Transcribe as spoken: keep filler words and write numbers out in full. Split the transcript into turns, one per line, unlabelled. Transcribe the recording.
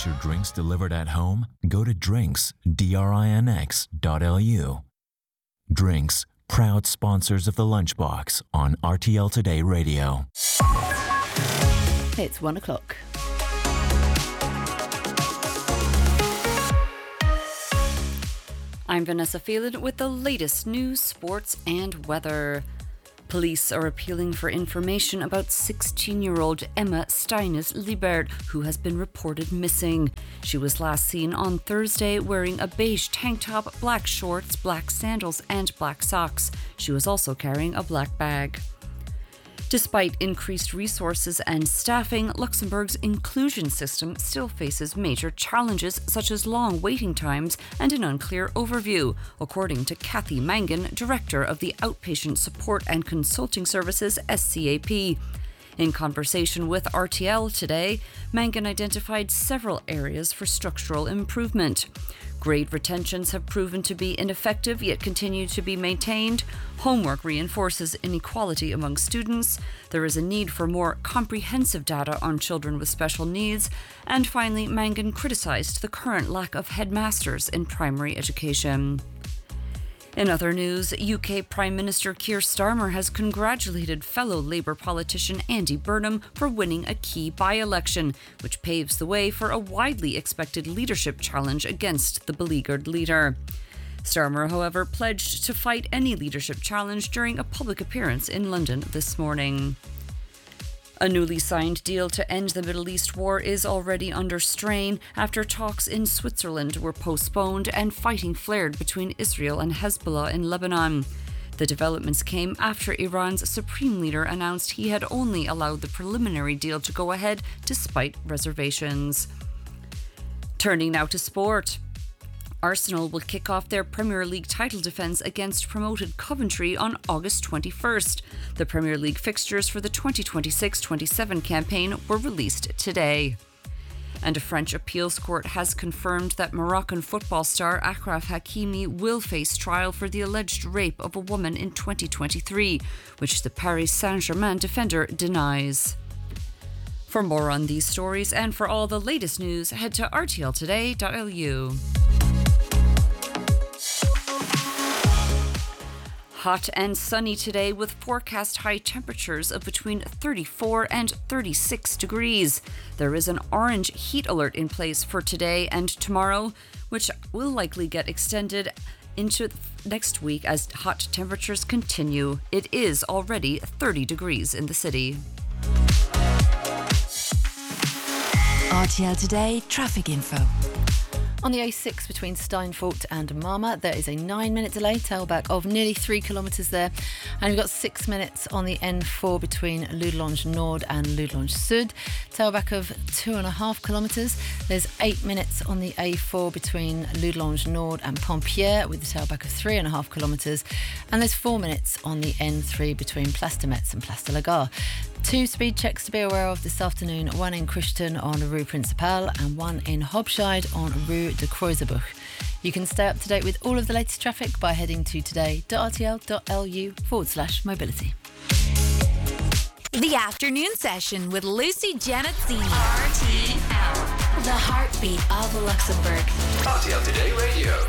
your drinks delivered at home? Go to drinks, D R I N X dot L U. Drinks, proud sponsors of the Lunchbox on R T L Today Radio.
It's one o'clock. I'm Vanessa Phelan with the latest news, sports and weather. Police are appealing for information about sixteen-year-old Emma Steines Liebert, who has been reported missing. She was last seen on Thursday wearing a beige tank top, black shorts, black sandals and black socks. She was also carrying a black bag. Despite increased resources and staffing, Luxembourg's inclusion system still faces major challenges such as long waiting times and an unclear overview, according to Kathy Mangan, Director of the Outpatient Support and Consulting Services S C A P. In conversation with R T L today, Mangan identified several areas for structural improvement. Grade retentions have proven to be ineffective yet continue to be maintained. Homework reinforces inequality among students. There is a need for more comprehensive data on children with special needs. And finally, Mangan criticised the current lack of headmasters in primary education. In other news, U K Prime Minister Keir Starmer has congratulated fellow Labour politician Andy Burnham for winning a key by-election, which paves the way for a widely expected leadership challenge against the beleaguered leader. Starmer, however, pledged to fight any leadership challenge during a public appearance in London this morning. A newly signed deal to end the Middle East war is already under strain after talks in Switzerland were postponed and fighting flared between Israel and Hezbollah in Lebanon. The developments came after Iran's supreme leader announced he had only allowed the preliminary deal to go ahead despite reservations. Turning now to sport. Arsenal will kick off their Premier League title defence against promoted Coventry on August twenty-first. The Premier League fixtures for the twenty twenty-six twenty-seven campaign were released today. And a French appeals court has confirmed that Moroccan football star Achraf Hakimi will face trial for the alleged rape of a woman in twenty twenty-three, which the Paris Saint-Germain defender denies. For more on these stories and for all the latest news, head to R T L today dot L U. Hot and sunny today with forecast high temperatures of between thirty-four and thirty-six degrees. There is an orange heat alert in place for today and tomorrow, which will likely get extended into next week as hot temperatures continue. It is already thirty degrees in the city.
R T L Today traffic info.
On the A six between Steinfurt and Marmar, there is a nine-minute delay, tailback of nearly three kilometres there. And we've got six minutes on the N four between Ludelange Nord and Ludelange Sud, tailback of two and a half kilometres. There's eight minutes on the A four between Ludelange Nord and Pompier with the tailback of three and a half kilometres. And there's four minutes on the N three between Place de Metz and Place de la Gare. Two speed checks to be aware of this afternoon, one in Crichton on Rue Principale and one in Hobscheid on Rue de Kreuzebuch. You can stay up to date with all of the latest traffic by heading to today.rtl.lu forward slash mobility.
The afternoon session with Lucy Janazzini. R T L, the heartbeat of Luxembourg.
R T L Today Radio.